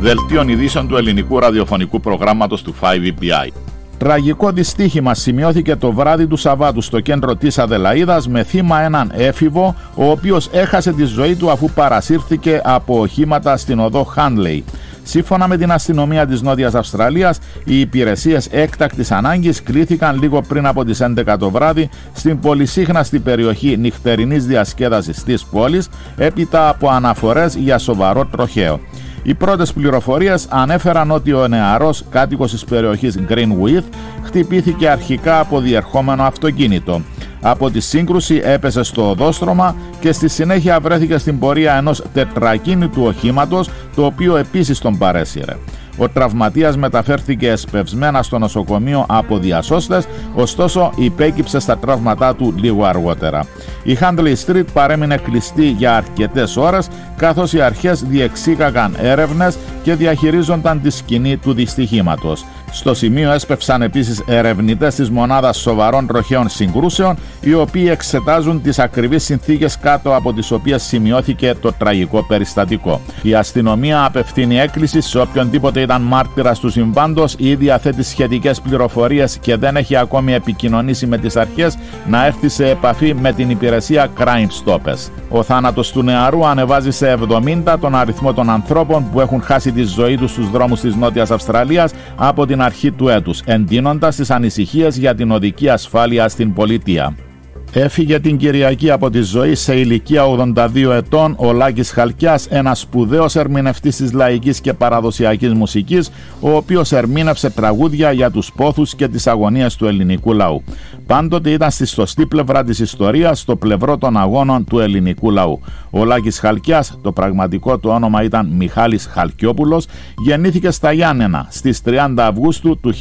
Δελτίων ειδήσεων του ελληνικού ραδιοφωνικού προγράμματος του 5EPI. Τραγικό δυστύχημα σημειώθηκε το βράδυ του Σαββάτου στο κέντρο της Αδελαΐδας με θύμα έναν έφηβο, ο οποίος έχασε τη ζωή του αφού παρασύρθηκε από οχήματα στην οδό Χάνλεϊ. Σύμφωνα με την αστυνομία της Νότιας Αυστραλίας, οι υπηρεσίες έκτακτης ανάγκης κλήθηκαν λίγο πριν από τις 11 το βράδυ στην πολυσύχναστη περιοχή νυχτερινής διασκέδασης της πόλης, έπειτα από αναφορές για σοβαρό τροχαίο. Οι πρώτες πληροφορίες ανέφεραν ότι ο νεαρός κάτοικος της περιοχής Greenwith χτυπήθηκε αρχικά από διερχόμενο αυτοκίνητο. Από τη σύγκρουση έπεσε στο οδόστρωμα και στη συνέχεια βρέθηκε στην πορεία ενός τετρακίνητου οχήματος, το οποίο επίσης τον παρέσυρε. Ο τραυματίας μεταφέρθηκε εσπευσμένα στο νοσοκομείο από διασώστες, ωστόσο υπέκυψε στα τραύματά του λίγο αργότερα. Η Handley Street παρέμεινε κλειστή για αρκετές ώρες, καθώς οι αρχές διεξήγαγαν έρευνες και διαχειρίζονταν τη σκηνή του δυστυχήματος. Στο σημείο έσπευσαν επίσης ερευνητές της Μονάδας Σοβαρών Τροχαίων Συγκρούσεων, οι οποίοι εξετάζουν τις ακριβείς συνθήκες κάτω από τις οποίες σημειώθηκε το τραγικό περιστατικό. Η αστυνομία απευθύνει έκκληση σε οποιονδήποτε ήταν μάρτυρας του συμβάντος ή διαθέτει σχετικές πληροφορίες και δεν έχει ακόμη επικοινωνήσει με τις αρχές να έρθει σε επαφή με την υπηρεσία Crime Stoppers. Ο θάνατος του νεαρού ανεβάζει σε 70 τον αριθμό των ανθρώπων που έχουν χάσει τη ζωή τους στους δρόμους της Νότιας Αυστραλίας από την αρχή του έτους, εντείνοντας τις ανησυχίες για την οδική ασφάλεια στην πολιτεία. Έφυγε την Κυριακή από τη ζωή σε ηλικία 82 ετών ο Λάκης Χαλκιάς, ένας σπουδαίος ερμηνευτής της λαϊκής και παραδοσιακής μουσικής, ο οποίος ερμήνευσε τραγούδια για τους πόθους και τις αγωνίες του ελληνικού λαού. Πάντοτε ήταν στη σωστή πλευρά της ιστορίας, στο πλευρό των αγώνων του ελληνικού λαού. Ο Λάκης Χαλκιάς, το πραγματικό του όνομα ήταν Μιχάλης Χαλκιόπουλος, γεννήθηκε στα Γιάννενα στις 30 Αυγούστου του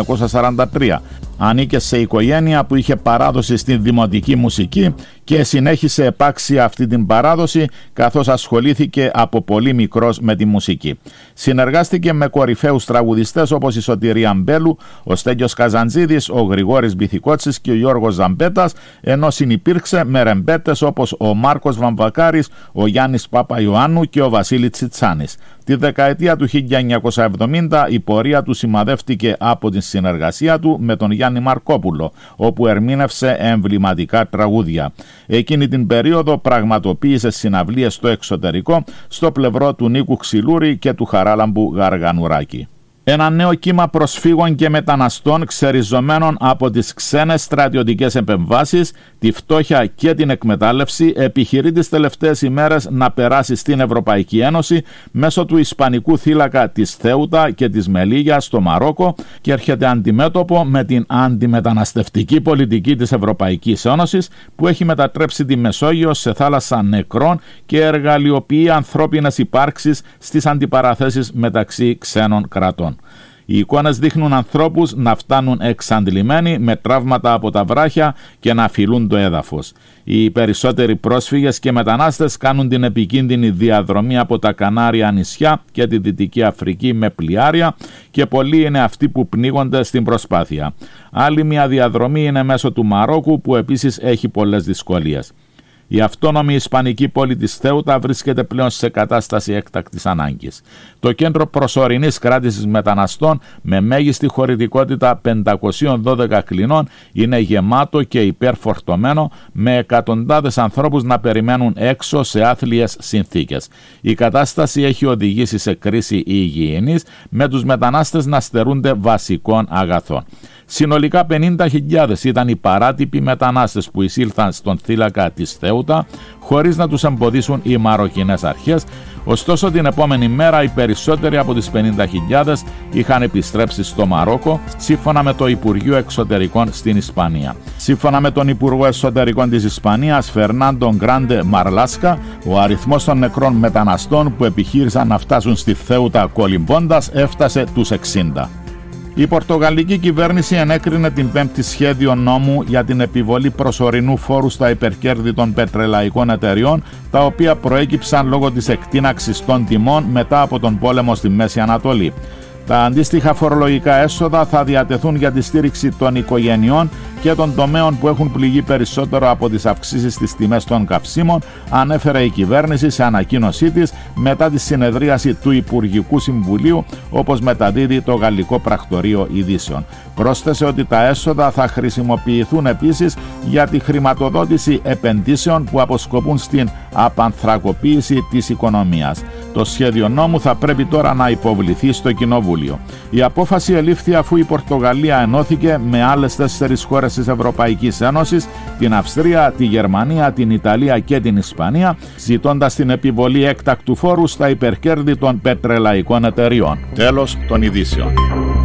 1943. Ανήκε σε οικογένεια που είχε παράδοση στην δημοτική μουσική και συνέχισε επάξια αυτή την παράδοση, καθώς ασχολήθηκε από πολύ μικρός με τη μουσική. Συνεργάστηκε με κορυφαίους τραγουδιστές όπως η Σωτηρία Μπέλου, ο Στέγιος Καζαντζίδης, ο Γρηγόρης Μπιθικότσης και ο Γιώργος Ζαμπέτας, ενώ συνυπήρξε με ρεμπέτες όπως ο Μάρκος Βαμβακάρης, ο Γιάννης Παπαϊωάννου και ο Βασίλης Τσιτσάνης. Τη δεκαετία του 1970 η πορεία του σημαδεύτηκε από την συνεργασία του με τον Γιάννη Μαρκόπουλο, όπου ερμήνευσε εμβληματικά τραγούδια. Εκείνη την περίοδο πραγματοποίησε συναυλίες στο εξωτερικό, στο πλευρό του Νίκου Ξυλούρη και του Χαράλαμπου Γαργανουράκη. Ένα νέο κύμα προσφύγων και μεταναστών ξεριζωμένων από τις ξένες στρατιωτικές επεμβάσεις, τη φτώχεια και την εκμετάλλευση επιχειρεί τις τελευταίες ημέρες να περάσει στην Ευρωπαϊκή Ένωση μέσω του Ισπανικού θύλακα της Θέουτα και της Μελίγιας στο Μαρόκο και έρχεται αντιμέτωπο με την αντιμεταναστευτική πολιτική της Ευρωπαϊκής Ένωσης που έχει μετατρέψει τη Μεσόγειο σε θάλασσα νεκρών και εργαλειοποιεί ανθρώπινες υπάρξεις στις αντιπαραθέσεις μεταξύ ξένων κρατών. Οι εικόνες δείχνουν ανθρώπους να φτάνουν εξαντλημένοι με τραύματα από τα βράχια και να φυλούν το έδαφος. Οι περισσότεροι πρόσφυγες και μετανάστες κάνουν την επικίνδυνη διαδρομή από τα Κανάρια νησιά και τη Δυτική Αφρική με πλοιάρια και πολλοί είναι αυτοί που πνίγονται στην προσπάθεια. Άλλη μια διαδρομή είναι μέσω του Μαρόκου που επίσης έχει πολλές δυσκολίες. Η αυτόνομη ισπανική πόλη της Θέουτα βρίσκεται πλέον σε κατάσταση έκτακτης ανάγκης. Το κέντρο προσωρινής κράτησης μεταναστών με μέγιστη χωρητικότητα 512 κλινών είναι γεμάτο και υπερφορτωμένο με εκατοντάδες ανθρώπους να περιμένουν έξω σε άθλιες συνθήκες. Η κατάσταση έχει οδηγήσει σε κρίση υγιεινής με τους μετανάστες να στερούνται βασικών αγαθών. Συνολικά 50.000 ήταν οι παράτυποι μετανάστες που εισήλθαν στον θύλακα της Θέουτα χωρίς να τους εμποδίσουν οι μαροκινές αρχές, ωστόσο την επόμενη μέρα οι περισσότεροι από τις 50.000 είχαν επιστρέψει στο Μαρόκο, σύμφωνα με το Υπουργείο Εξωτερικών στην Ισπανία. Σύμφωνα με τον Υπουργό Εσωτερικών της Ισπανίας, Φερνάντο Γκράντε Μαρλάσκα, ο αριθμός των νεκρών μεταναστών που επιχείρησαν να φτάσουν στη Θέουτα κολυμπώντας έφτασε τους 60. Η πορτογαλική κυβέρνηση ενέκρινε την Πέμπτη σχέδιο νόμου για την επιβολή προσωρινού φόρου στα υπερκέρδη των πετρελαϊκών εταιριών, τα οποία προέκυψαν λόγω της εκτείναξης των τιμών μετά από τον πόλεμο στη Μέση Ανατολή. Τα αντίστοιχα φορολογικά έσοδα θα διατεθούν για τη στήριξη των οικογενειών και των τομέων που έχουν πληγεί περισσότερο από τις αυξήσεις στις τιμές των καυσίμων, ανέφερε η κυβέρνηση σε ανακοίνωσή της μετά τη συνεδρίαση του Υπουργικού Συμβουλίου, όπως μεταδίδει το Γαλλικό Πρακτορείο Ειδήσεων. Πρόσθεσε ότι τα έσοδα θα χρησιμοποιηθούν επίσης για τη χρηματοδότηση επενδύσεων που αποσκοπούν στην απανθρακοποίηση της οικονομίας. Το σχέδιο νόμου θα πρέπει τώρα να υποβληθεί στο Κοινοβούλιο. Η απόφαση ελήφθη αφού η Πορτογαλία ενώθηκε με άλλες 4 χώρες της Ευρωπαϊκής Ένωσης, την Αυστρία, τη Γερμανία, την Ιταλία και την Ισπανία, ζητώντας την επιβολή έκτακτου φόρου στα υπερκέρδη των πετρελαϊκών εταιριών. Τέλος των ειδήσεων.